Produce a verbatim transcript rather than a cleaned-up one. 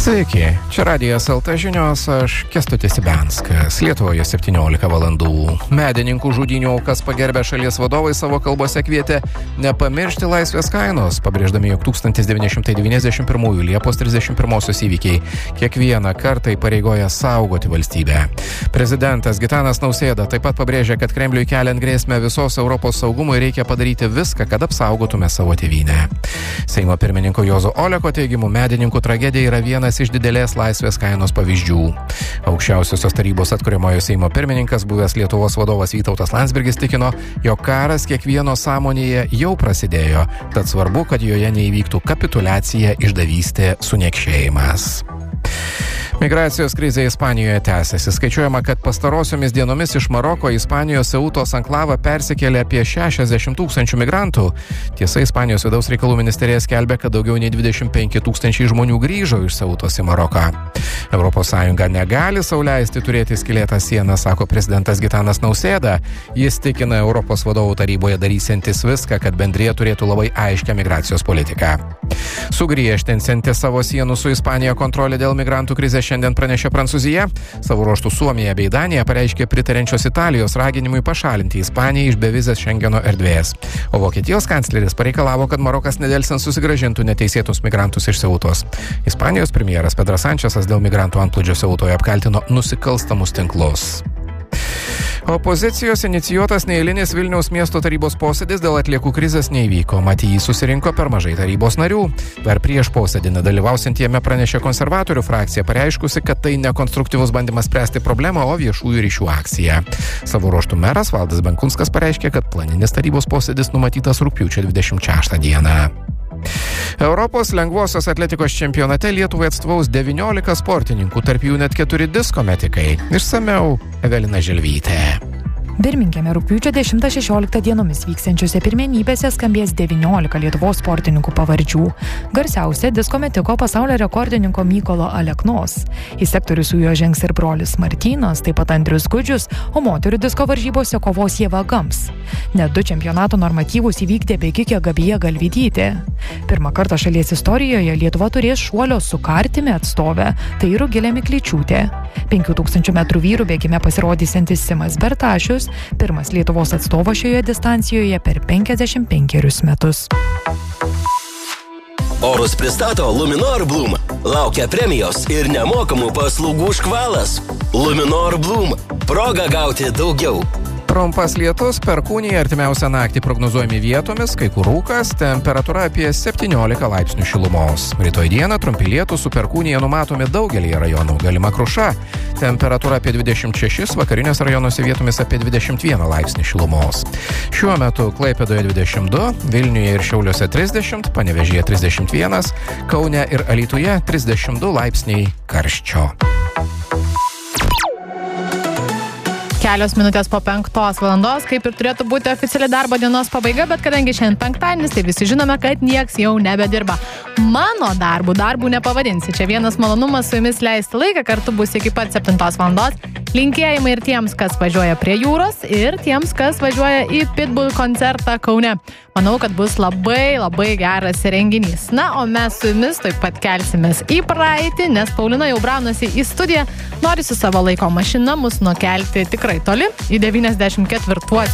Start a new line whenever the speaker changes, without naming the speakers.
Sveiki, čia Radijas L T žinios, aš Kęstutis Ibianskas. Lietuvoje septyniolika valandų. Medininkų žudynių aukas pagerbę šalies vadovai savo kalbose kvietė nepamiršti laisvės kainos, pabrėždami, jog tūkstantis devyni šimtai devyniasdešimt pirmųjų Liepos trisdešimt pirmosios įvykiai kiekvieną kartą įpareigoja saugoti valstybę. Prezidentas Gitanas Nausėda taip pat pabrėžė, kad Kremliui keliant grėsmę visos Europos saugumui reikia padaryti viską, kad apsaugotume savo tėvynę. Seimo pirmininko Juozo Oleko teigimu, medininkų tragedija yra vienas iš didelės laisvės kainos pavyzdžių. Aukščiausiosios tarybos atkuriamojo Seimo pirmininkas, buvęs Lietuvos vadovas Vytautas Landsbergis tikino, jog karas kiekvieno sąmonėje jau prasidėjo, tad svarbu, kad joje neįvyktų kapituliacija, išdavystė, suniekšėjimas. Migracijos krizė Ispanijoje tęsiasi. Skaičiuojama, kad pastarosiomis dienomis iš Maroko į Ispanijos Ceutos anklavą persikėlė apie šešiasdešimt tūkstančių migrantų. Tiesa, Ispanijos vidaus reikalų ministerija skelbia, kad daugiau nei dvidešimt penki tūkstančiai žmonių grįžo iš Ceutos į Maroką. Europos Sąjunga negali sau leisti turėti skylėtą sieną, sako prezidentas Gitanas Nausėda. Jis tikina Europos vadovų taryboje darysiantis viską, kad bendrija turėtų labai aiškią migracijos politiką. Sugriežtinsianti savo sienų su Ispanija kontrolę dėl migrantų krizės šiandien pranešė Prancūzija. Savo ruožtų Suomija bei Danija pareiškė pritariančios Italijos raginimui pašalinti Ispaniją iš bevizės Šengeno erdvės. O Vokietijos kancleris pareikalavo, kad Marokas nedelsiant susigrąžintų neteisėtus migrantus iš Ceutos. Ispanijos premjeras Pedras Sančesas dėl migrantų antplūdžio Ceutoje apkaltino nusikalstamus tinklus. Opozicijos inicijuotas neeilinis Vilniaus miesto tarybos posėdis dėl atliekų krizės neįvyko. Mat, jį susirinko per mažai tarybos narių. Dar prieš posėdį nedalyvausiant jame pranešė konservatorių frakcija, pareiškusi, kad tai nekonstruktyvus bandymas spręsti problemą, o viešųjų ryšių akcija. Savo ruožtų meras Valdas Benkunskas pareiškė, kad planinis tarybos posėdis numatytas rugpjūčio dvidešimt šeštą dieną. Europos lengvosios atletikos čempionate Lietuvai atstovaus devyniolika sportininkų, tarp jų net keturi diskometikai. Išsamiau Evelina Želvytė.
Birmingeme rugpjūčio dešimtą šešioliktą dienomis vyksiančiose pirmenybėse skambės devyniolika Lietuvos sportininkų pavardžių. Garsiausia disko metiko pasaulio rekordininko Mykolo Aleknos. Į sektorių su juo žengs ir brolis Martynas, taip pat Andrius Gudžius, o moterių disko varžybose kovos Ieva Gams. Net du čempionato normatyvus įvykdė bėgikė Gabija Galvydytė. Pirmą kartą šalies istorijoje Lietuva turės šuolio su kartimi atstovę, tai Rugilė Miklyčiūtė. penkių tūkstančių metrų vyrų bėgime pasirodysiantis Simas Bertašius, pirmas Lietuvos atstovas šioje distancijoje per penkiasdešimt penkerius metus.
Orus pristato Luminor Bloom. Laukia premijos ir nemokamų paslaugų škvalas. Luminor Bloom. Proga gauti daugiau.
Trumpas lietus, perkūnija artimiausią naktį prognozuojami vietomis, kai kur rūkas, temperatūra apie septyniolika laipsnių šilumos. Rytoj dieną trumpi lietūs su perkūnija numatomi daugelyje rajonų, galima kruša. Temperatūra apie dvidešimt šešis, vakarinės rajonuose vietomis apie dvidešimt vieną laipsnį šilumos. Šiuo metu Klaipėdoje dvidešimt du, Vilniuje ir Šiauliuose trisdešimt, Panevėžyje trisdešimt vienas, Kaune ir Alytuje trisdešimt du laipsniai karščio.
Kelios minutės po penktos valandos, kaip ir turėtų būti oficiali darbo dienos pabaiga, bet kadangi šiandien penktadienis, tai visi žinome, kad nieks jau nebedirba. Mano darbų, darbų nepavadinsi. Čia vienas malonumas su jumis leisti laiką, kartu bus iki pat septintos valandos. Linkėjimai ir tiems, kas važiuoja prie jūros, ir tiems, kas važiuoja į Pitbull koncertą Kaune. Manau, kad bus labai, labai geras renginys. Na, o mes su jumis taip pat kelsimės į praeitį, nes Paulina jau braunasi į studiją, nori su savo laiko mašina mus nukelti tikrai toli, į devyniasdešimt ketvirtuosius